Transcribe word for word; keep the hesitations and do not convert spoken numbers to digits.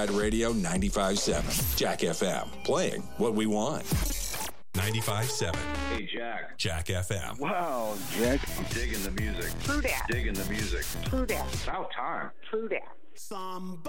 Ride Radio ninety-five point seven. Jack F M. Playing what we want. ninety-five point seven. Hey, Jack. Jack F M. Wow, Jack. I'm digging the music. True that. Digging the music. True that. About time. True that. Some